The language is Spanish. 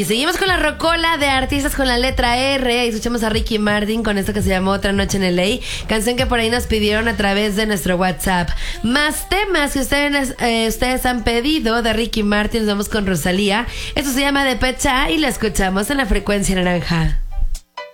Y seguimos con la rocola de artistas con la letra R. Y escuchamos a Ricky Martin con esto que se llamó Otra Noche en LA, canción que por ahí nos pidieron a través de nuestro WhatsApp. Más temas que ustedes han pedido de Ricky Martin. Nos vamos con Rosalía. Esto se llama Depecha y la escuchamos en la frecuencia naranja.